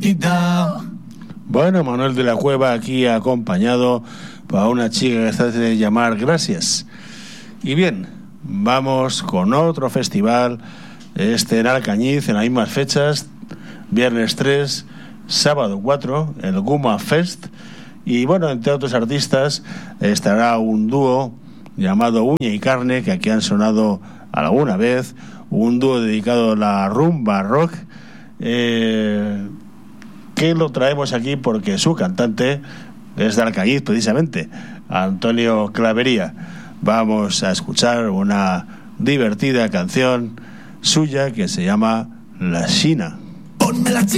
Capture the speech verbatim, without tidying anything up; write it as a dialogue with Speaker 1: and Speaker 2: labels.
Speaker 1: Bueno, Manuel de la Cueva aquí acompañado por una chica que se hace llamar Gracias. Y bien, vamos con otro festival, este en Alcañiz, en las mismas fechas, viernes tres, sábado cuatro, el Guma Fest. Y bueno, entre otros artistas estará un dúo llamado Uña y Carne, que aquí han sonado alguna vez, un dúo dedicado a la rumba rock, eh, que lo traemos aquí porque su cantante es de Alcañiz precisamente, Antonio Clavería. Vamos a escuchar una divertida canción suya que se llama La China.